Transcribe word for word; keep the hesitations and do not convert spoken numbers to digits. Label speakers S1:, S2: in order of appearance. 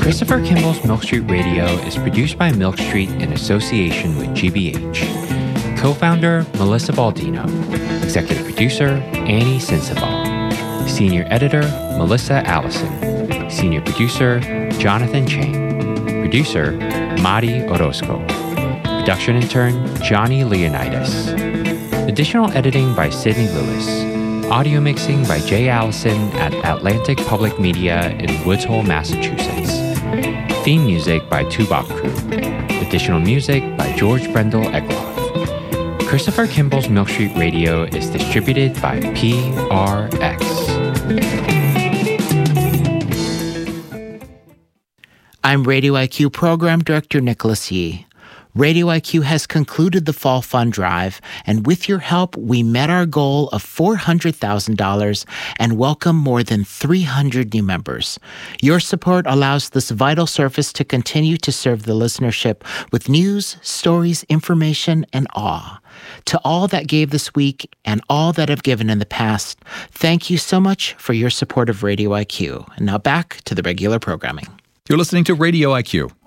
S1: Christopher Kimball's Milk Street Radio is produced by Milk Street in association with G B H. Co-founder, Melissa Baldino. Executive producer, Annie Sensabaugh. Senior editor, Melissa Allison. Senior producer, Jonathan Chang. Producer, Mari Orozco. Production intern, Johnny Leonidas. Additional editing by Sydney Lewis. Audio mixing by Jay Allison at Atlantic Public Media in Woods Hole, Massachusetts. Theme music by Tubop Crew. Additional music by George Brendel Egloff. Christopher Kimball's Milk Street Radio is distributed by P R X.
S2: I'm Radio I Q Program Director Nicholas Yee. Radio I Q has concluded the Fall Fund Drive, and with your help, we met our goal of four hundred thousand dollars and welcome more than three hundred new members. Your support allows this vital service to continue to serve the listenership with news, stories, information, and awe. To all that gave this week and all that have given in the past, thank you so much for your support of Radio I Q. And now back to the regular programming.
S3: You're listening to Radio I Q